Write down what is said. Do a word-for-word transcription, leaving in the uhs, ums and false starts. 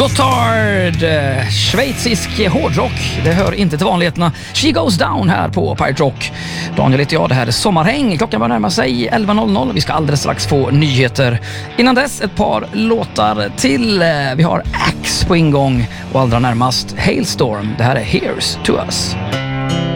Gotthard, schweizisk hårdrock. Det hör inte till vanligheterna. She Goes Down här på Pirate Rock. Daniel heter jag, det här är Sommarhäng. Klockan börjar närma sig elva noll noll. Vi ska alldeles strax få nyheter. Innan dess ett par låtar till. Vi har Axe på ingång och allra närmast Hailstorm. Det här är Here's to Us.